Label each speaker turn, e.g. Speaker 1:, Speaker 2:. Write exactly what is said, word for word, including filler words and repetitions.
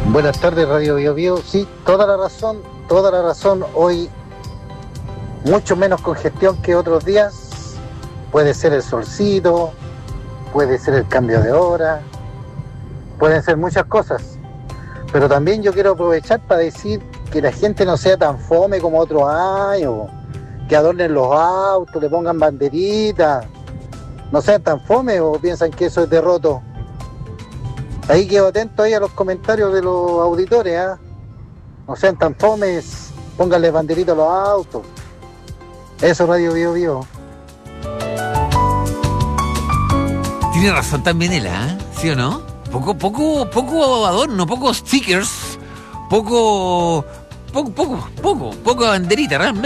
Speaker 1: Buenas tardes, Radio Bio Bio. Sí, toda la razón, toda la razón. Hoy mucho menos congestión que otros días. Puede ser el solcito, puede ser el cambio de hora, pueden ser muchas cosas. Pero también yo quiero aprovechar para decir que la gente no sea tan fome como otros años, que adornen los autos, le pongan banderitas, no sean tan fome o piensan que eso es derroto. Ahí quedo atento ahí a los comentarios de los auditores, ¿ah? No sean tan fomes, pónganle banderitas a los autos. Eso, Radio Bio Bio.
Speaker 2: Tiene razón también él, ¿eh? ¿Sí o no? Poco, poco, poco adorno, pocos stickers, poco, poco, poco, poco, poco banderita, realmente.